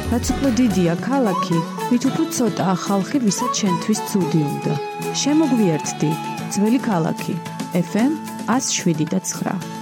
რაც უფრო დიდია ქალაქი, მით უფრო ცოტაა ხალხი, ვისაც შენთვის ცუდი უნდა. შემოგვიერთდი, ძველი ქალაქი. FM 107.9